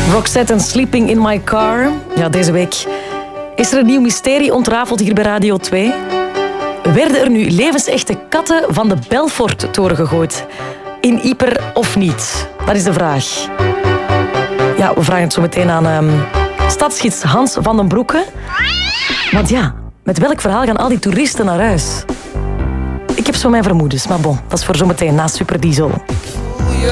Roxette en Sleeping in My Car. Ja, deze week is er een nieuw mysterie ontrafeld hier bij Radio 2. Werden er nu levensechte katten van de Belfort-toren gegooid? In Ieper of niet? Dat is de vraag. Ja, we vragen het zo meteen aan stadsgids Hans van den Broeke. Want ja, met welk verhaal gaan al die toeristen naar huis? Ik heb zo mijn vermoedens, maar bon, dat is voor zometeen na Superdiesel.